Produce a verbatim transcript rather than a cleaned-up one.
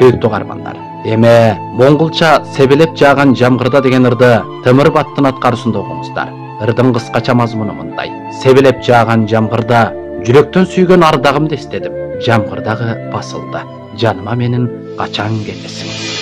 сүйүктүү каармандар. Эме моңголча себелеп жааган жамгырда деген ырды Темир Баттын аткарысында окуңуздар. Ырдын кыскача мазмуну мындай: себелеп жааган жамгырда жүрөктөн сүйгөн ардагымды эстедим. Жамгырдагы басылды. Жаныма менин качан келесиң?